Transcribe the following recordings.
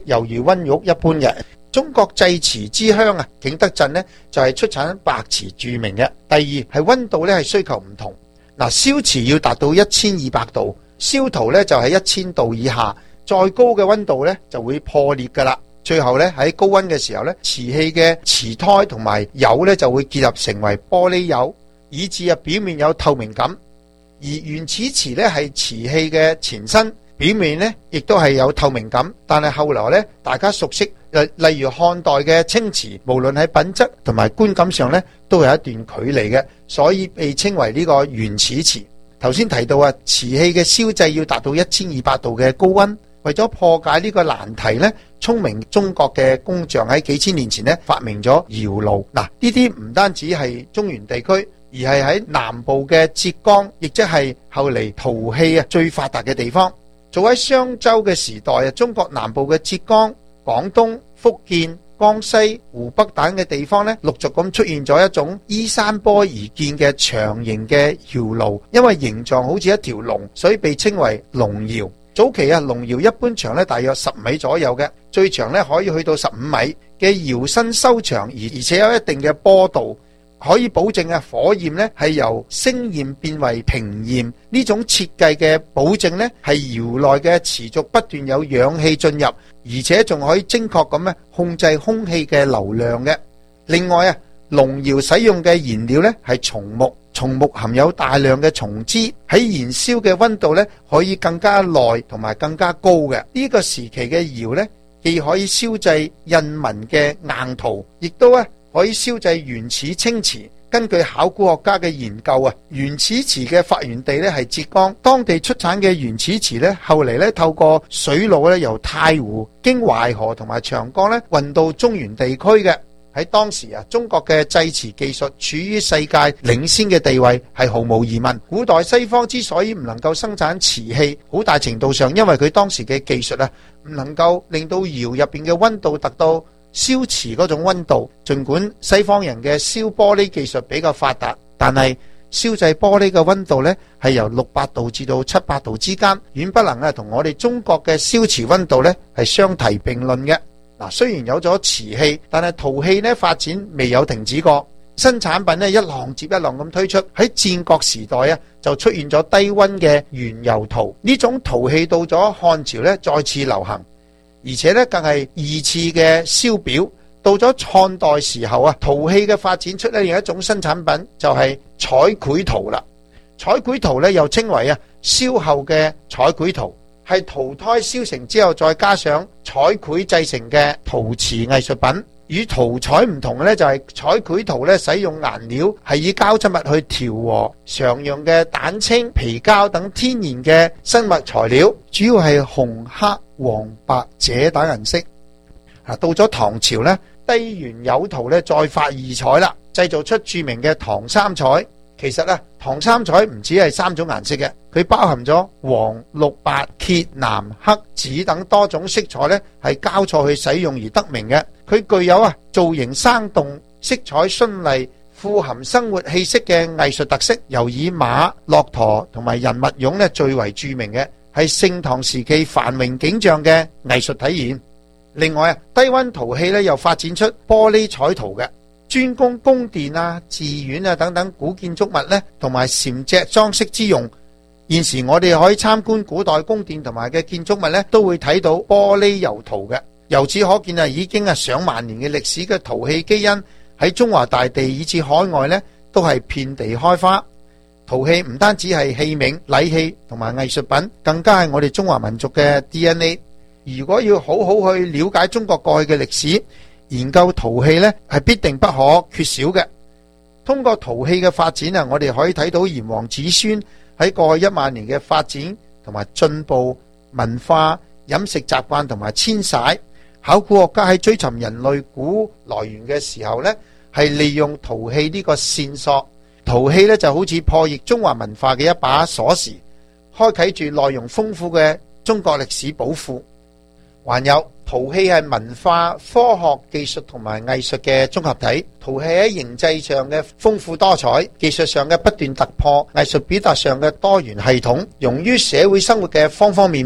猶如溫玉一般嘅。中國製瓷之鄉啊，景德鎮呢就係出產白瓷著名嘅。第二係溫度呢係需求唔同。嗱，燒瓷要達到1200度，燒陶呢就係1000度以下，再高嘅溫度呢就會破裂噶啦。最後呢喺高溫嘅時候呢，瓷器嘅瓷胎同埋釉呢就會結合成為玻璃釉，以致表面有透明感。而原始瓷呢係瓷器嘅前身，表面呢亦都係有透明感，但係後來呢大家熟悉，例如漢代嘅青瓷，無論喺品質同埋觀感上呢都有一段距離嘅，所以被稱為呢個原始瓷。頭先提到啊，瓷器嘅燒製要達到1200度嘅高溫，為咗破解呢個難題呢，聰明中國嘅工匠喺幾千年前呢發明咗窯爐。嗱，呢啲唔單止係中原地區，而係喺南部嘅浙江，亦即係後嚟陶器最發達嘅地方。早喺商周嘅時代啊，中國南部嘅浙江、廣東、福建、江西、湖北等嘅地方呢，陸續咁出現咗一種依山坡而建嘅長形嘅窯爐，因為形狀好似一條龍，所以被稱為龍窯。早期啊，龍窯一般長呢大約10米左右嘅，最長呢可以去到15米嘅窯身修長，而且有一定嘅坡度，可以保證啊火焰呢係由升焰變為平焰。呢種設計嘅保證呢係窯內嘅持續不斷有氧氣進入，而且仲可以精確咁呢控制空氣嘅流量嘅。另外啊，龍窯使用嘅燃料呢係松木，松木含有大量嘅松脂，喺燃燒嘅溫度呢可以更加耐同埋更加高嘅。呢個時期嘅窯呢，既可以燒製印紋嘅硬陶，亦都可以燒製原始青瓷。根據考古學家嘅研究啊，原始瓷嘅發源地咧係浙江，當地出產嘅原始瓷咧，後嚟咧透過水路咧由太湖經淮河同埋長江咧運到中原地區嘅。喺當時啊，中國嘅製瓷技術處於世界領先嘅地位，係毫無疑問。古代西方之所以唔能夠生產瓷器，好大程度上因為佢當時嘅技術唔能夠令到窯入邊嘅溫度達到燒瓷嗰種溫度。儘管西方人嘅燒玻璃技術比較發達，但係燒製玻璃嘅溫度呢係由600度至到700度之間，遠不能同我哋中國嘅燒瓷溫度呢係相提並論嘅。嗱，雖然有咗瓷器，但係陶器呢發展未有停止過，新產品呢一浪接一浪咁推出。喺戰國時代就出現咗低溫嘅原釉陶，呢種陶器到咗漢朝呢再次流行，而且呢更係二次嘅燒表。到咗漢代時候陶器嘅發展出呢另一種新產品，就係彩繪陶啦。彩繪陶呢又稱為燒後嘅彩繪陶，係陶胎燒成之後再加上彩繪製成嘅陶瓷藝術品。與陶彩唔同嘅呢，就係彩繪陶呢使用顏料係以膠質物去調和常用嘅蛋清、皮膠等天然嘅生物材料，主要係紅、黑、黃、白、赭等顏色。到咗唐朝呢，低原釉陶呢再發異彩啦，製造出著名嘅唐三彩。其實唐三彩唔止係3種顏色嘅，佢包含咗黃、綠、白、褐、藍、黑、紫等多種色彩呢係交錯去使用而得名嘅。佢具有造型生動、色彩絢麗、富含生活氣息嘅藝術特色，尤以馬、駱駝同埋人物俑呢最為著名嘅，係盛唐時期繁榮景象嘅藝術體現。另外低溫陶器呢又發展出玻璃彩陶嘅，專供宮殿寺院等等古建築物呢同埋禪脊裝飾之用。現時我哋可以參觀古代宮殿同埋嘅建築物呢，都會睇到玻璃釉陶嘅。由此可見已經上萬年嘅歷史嘅陶器基因喺中華大地以至海外呢都係遍地開花。陶器唔單止係器皿、禮器同埋藝術品，更加係我哋中華民族嘅 DNA。如果要好好去了解中國過去嘅歷史，研究陶器呢係必定不可缺少嘅。通過陶器嘅發展我哋可以睇到炎黃子孫喺過去1萬年嘅發展同埋進步、文化、飲食習慣同埋遷徙。考古學家喺追尋人類古來源嘅時候呢，係利用陶器呢個線索。陶器呢就好似破譯中華文化嘅一把鎖匙，開啟住內容豐富嘅中國歷史寶庫。還有陶器係文化、科學、技術同埋藝術嘅綜合體。陶器喺形製上嘅豐富多彩，技術上嘅不斷突破，藝術表達上嘅多元系統，融於社會生活嘅方方面面，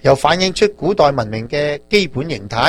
又反映出古代文明嘅基本形態。